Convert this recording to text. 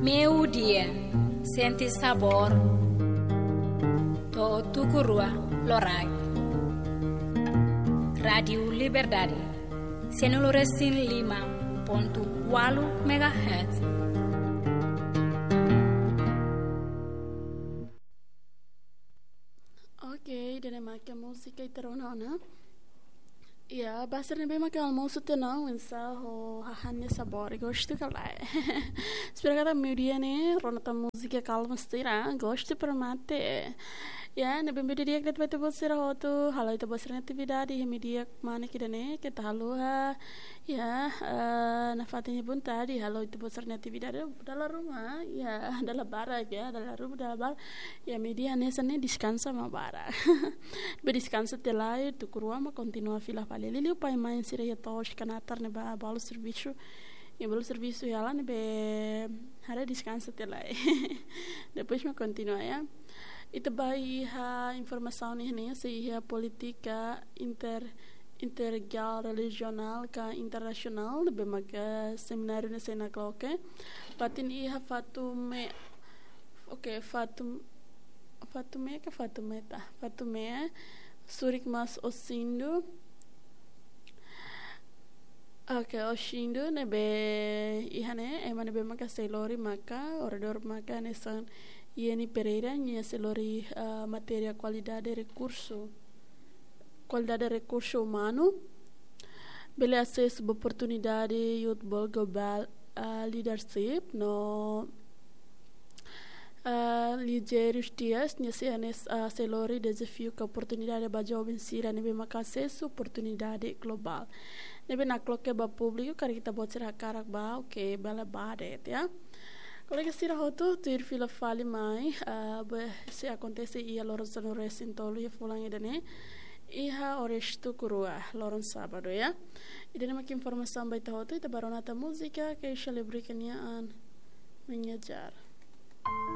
Meu dia, senti sabor, to tukurua lorai. Radio Liberdade, Senoloresin 5.8 MHz. Oke, dan make musika iterona. Ya, basar nebe make almoço tenang, insa ho hahanne sabor, gosto kalai. Spero kata media ne, ronata musika calma stira, gosto per mate. Ya, nebe media que depois você será outro, halo itu basar na atividade, media mana kita ne, kita halo ha, ya, na fatenya pun tadi, halo itu basar na atividade dalam rumah, ya, dalam barak ya, dalam rumah dalam bar, ya media ne sana descansa ma barak. Descansa telai, tu kurua ma continua fila Lili upai main sira ya tos kanatar ne ba balu serviço e balu serviço ya lá ne be hara descansa telai. Depois me continua ya. Ita bai ha informação ne se ia política intergal regional ka internasional be maga seminário ne sena kloke. Patin iha Fatume Surik mas Osindo. Oke, Oshindo nebe ihane emane be maka selori maka orador maka nesan Yeni Pereira nya selori materia qualidade recurso humano bele acesso a oportunidade youth global leadership no ligeiros dias nya selori desafio que oportunidade ba jovem sira nebe maka acesso oportunidade global nebe naklok ke ba público kar kita buat serah karak ba oke bela badet ya kalau que sira hotu tuir fila fali mai se acontece ia loron sonore sintolo ya fulang idane iha orestu kurua loron sábado ya idane mak informação baita hotu ita baronata música que celebrikanya an menyajar